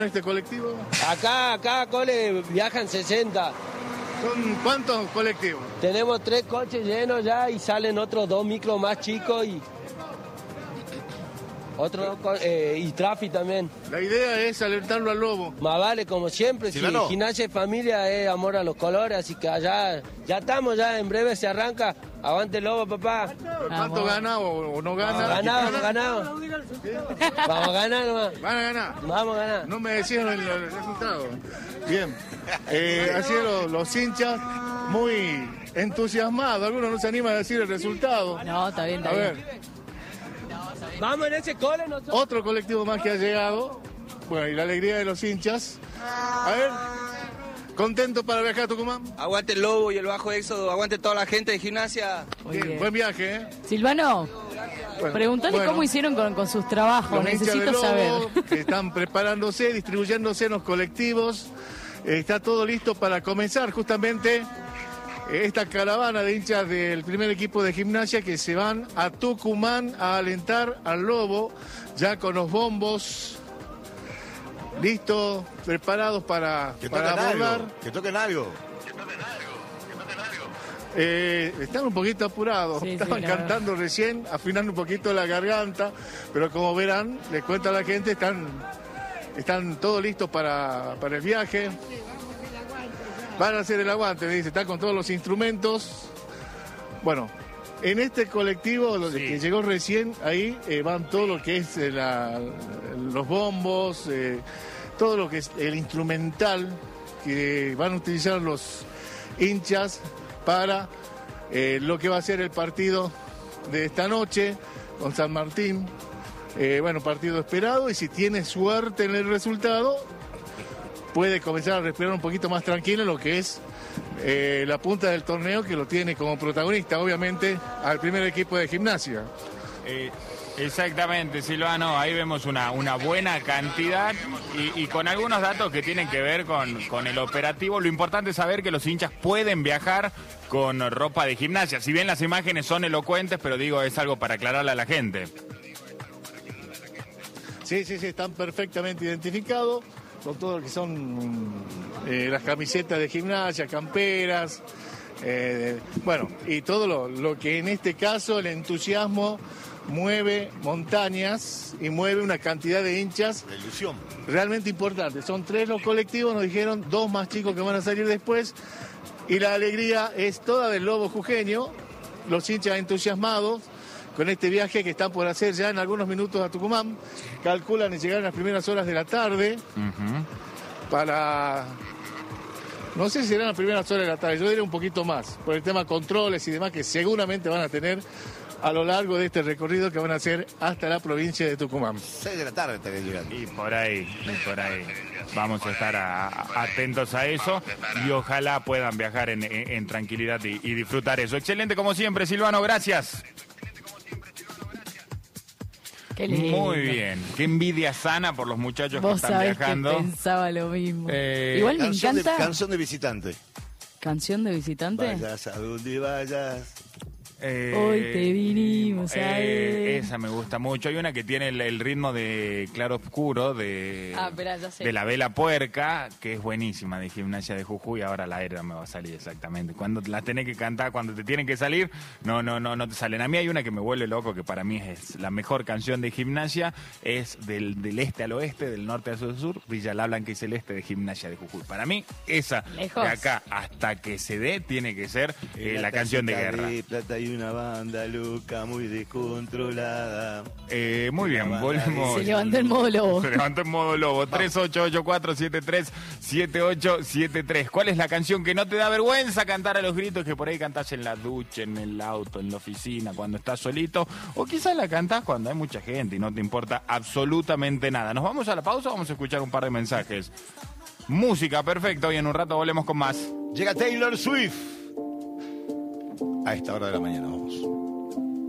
¿Este colectivo? Acá, Cole, viajan 60. ¿Son cuántos colectivos? Tenemos 3 coches llenos ya y salen otros 2 micros más chicos y y Trafi también. La idea es alertarlo al lobo. Más vale, como siempre, si Gimnasia y Familia es amor a los colores, así que allá ya estamos, ya en breve se arranca. Aguante el lobo, papá. ¿Cuánto gana o no gana? Ganamos. Vamos a ganar nomás. ¿Van a ganar? Vamos a ganar. No me decían el resultado. Bien. Así los hinchas muy entusiasmados. Algunos no se animan a decir el resultado. No, está bien, está bien. bien. Vamos en ese cole nosotros. Otro colectivo más que ha llegado. Bueno, y la alegría de los hinchas. A ver, ¿contento para viajar a Tucumán? Aguante el Lobo y el Bajo Éxodo, aguante toda la gente de Gimnasia. Bien, buen viaje, ¿eh? Silvano, preguntale cómo hicieron con sus trabajos, necesito saber. Que están preparándose, distribuyéndose en los colectivos. Está todo listo para comenzar justamente esta caravana de hinchas del primer equipo de Gimnasia que se van a Tucumán a alentar al Lobo, ya con los bombos listos, preparados para abordar. Que toquen algo. Están un poquito apurados, estaban cantando recién, afinando un poquito la garganta, pero como verán, les cuento a la gente, están todos listos para el viaje. Van a hacer el aguante, me dice, están con todos los instrumentos. Bueno, en este colectivo que llegó recién, ahí van todo lo que es los bombos, todo lo que es el instrumental que van a utilizar los hinchas para lo que va a ser el partido de esta noche con San Martín. Bueno, partido esperado, y si tiene suerte en el resultado, puede comenzar a respirar un poquito más tranquilo en lo que es la punta del torneo, que lo tiene como protagonista, obviamente, al primer equipo de Gimnasia. Exactamente, Silvano, ahí vemos una buena cantidad y con algunos datos que tienen que ver con el operativo. Lo importante es saber que los hinchas pueden viajar con ropa de Gimnasia. Si bien las imágenes son elocuentes, pero digo, es algo para aclararle a la gente. Sí, están perfectamente identificados con todo lo que son las camisetas de Gimnasia, camperas, bueno, y todo lo que en este caso el entusiasmo mueve montañas y mueve una cantidad de hinchas. La ilusión. Realmente importante. Son 3 los colectivos, nos dijeron 2 más chicos que van a salir después, y la alegría es toda del Lobo jujeño, los hinchas entusiasmados con este viaje que están por hacer ya en algunos minutos a Tucumán. Calculan llegar en las primeras horas de la tarde para... No sé si serán las primeras horas de la tarde, yo diré un poquito más, por el tema controles y demás que seguramente van a tener a lo largo de este recorrido que van a hacer hasta la provincia de Tucumán. 6 de la tarde estaría llegando. Y por ahí. Vamos a estar atentos a eso y ojalá puedan viajar en tranquilidad y disfrutar eso. Excelente como siempre, Silvano, gracias. Qué lindo. Muy bien, qué envidia sana por los muchachos que están viajando. Que pensaba lo mismo. Igual me encanta. Canción de visitante. ¿Canción de visitante? Vayas a donde vayas. Hoy te vinimos a ver. Esa me gusta mucho. Hay una que tiene el ritmo de Claro Oscuro, de La Vela Puerca, que es buenísima, de Gimnasia de Jujuy. Ahora la era me va a salir exactamente. Cuando las tenés que cantar, cuando te tienen que salir, no te salen. A mí hay una que me vuelve loco, que para mí es la mejor canción de Gimnasia, es del este al oeste, del norte al sur, Villa La Blanca y Celeste de Gimnasia de Jujuy. Para mí, esa lejos. De acá hasta que se dé, tiene que ser la canción de guerra. Plata y una banda loca, muy descontrolada. Muy bien, volvemos. Se levantó en modo lobo. 3884737873. ¿Cuál es la canción que no te da vergüenza cantar a los gritos, que por ahí cantás en la ducha, en el auto, en la oficina, cuando estás solito? O quizás la cantás cuando hay mucha gente y no te importa absolutamente nada. Nos vamos a la pausa, vamos a escuchar un par de mensajes. Música, perfecto, y en un rato volvemos con más. Llega Taylor Swift. A esta hora de la mañana vamos.